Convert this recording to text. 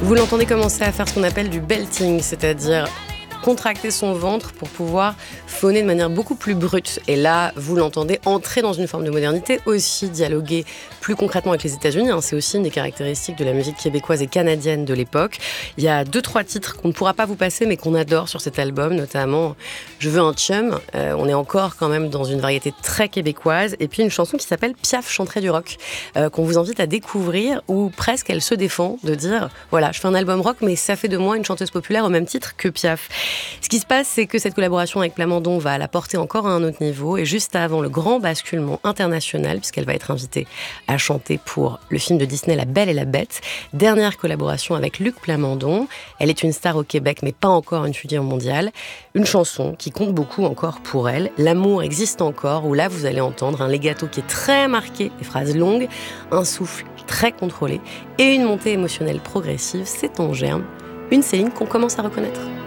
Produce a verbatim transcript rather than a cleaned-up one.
Vous l'entendez commencer à faire ce qu'on appelle du belting, c'est-à-dire contracter son ventre pour pouvoir phoner de manière beaucoup plus brute. Et là, vous l'entendez entrer dans une forme de modernité, aussi dialoguer plus concrètement avec les États-Unis. Hein. C'est aussi une des caractéristiques de la musique québécoise et canadienne de l'époque. Il y a deux, trois titres qu'on ne pourra pas vous passer, mais qu'on adore sur cet album, notamment « Je veux un chum ». Euh, on est encore quand même dans une variété très québécoise. Et puis une chanson qui s'appelle « Piaf chanterait du rock euh, », qu'on vous invite à découvrir, où presque elle se défend de dire « Voilà, je fais un album rock, mais ça fait de moi une chanteuse populaire au même titre que Piaf ». Ce qui se passe, c'est que cette collaboration avec Plamondon va la porter encore à un autre niveau, et juste avant le grand basculement international, puisqu'elle va être invitée à chanter pour le film de Disney La Belle et la Bête. Dernière collaboration avec Luc Plamondon. Elle est une star au Québec, mais pas encore une figure mondiale. Une chanson qui compte beaucoup encore pour elle. L'amour existe encore, où là vous allez entendre un legato qui est très marqué, des phrases longues, un souffle très contrôlé et une montée émotionnelle progressive. C'est en germe. Une Céline qu'on commence à reconnaître.